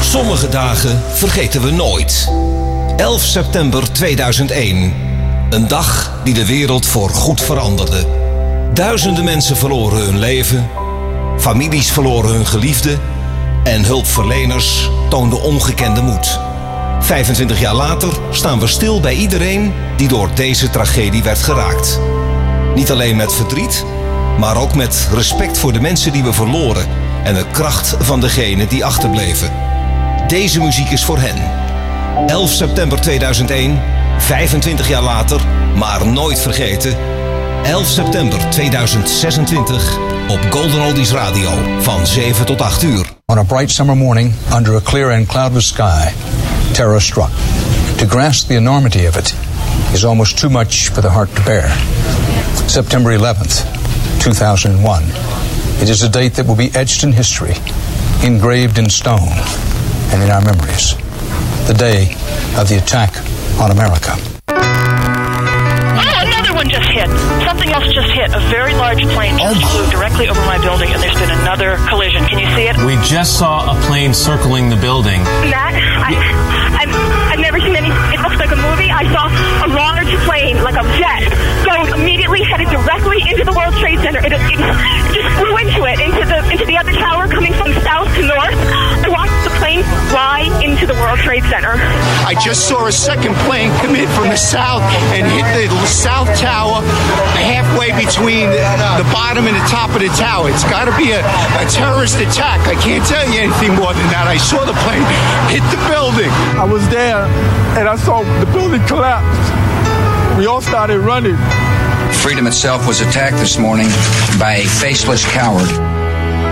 Sommige dagen vergeten we nooit. 11 september 2001. Een dag die de wereld voor goed veranderde. Duizenden mensen verloren hun leven. Families verloren hun geliefden. En hulpverleners toonden ongekende moed. 25 jaar later staan we stil bij iedereen die door deze tragedie werd geraakt. Niet alleen met verdriet, maar ook met respect voor de mensen die we verloren en de kracht van degenen die achterbleven. Deze muziek is voor hen. 11 september 2001, 25 jaar later, maar nooit vergeten. 11 september 2026 op Golden Oldies Radio van 7 tot 8 uur. On a bright summer morning, under a clear and cloudless sky, terror struck. To grasp the enormity of it is almost too much for the heart to bear. September 11th, 2001. It is a date that will be etched in history, engraved in stone, and in our memories. The day of the attack on America. Another one just hit. Something else just hit. A very large plane just flew directly over my building, and there's been another collision. Can you see it? We just saw a plane circling the building. Matt, I've never seen any. It looks like a movie. I saw a large plane, like a jet, go immediately headed directly into the World Trade Center. It just flew into it, into the other tower, coming from south to north. I watched the plane fly into the World Trade Center. I just saw a second plane come in from the south and hit the south tower, halfway between the bottom and the top of the tower. It's got to be a terrorist attack. I can't tell you anything more than that. I saw the plane hit the building. I was there, and I saw the building collapse. We all started running. Freedom itself was attacked this morning by a faceless coward.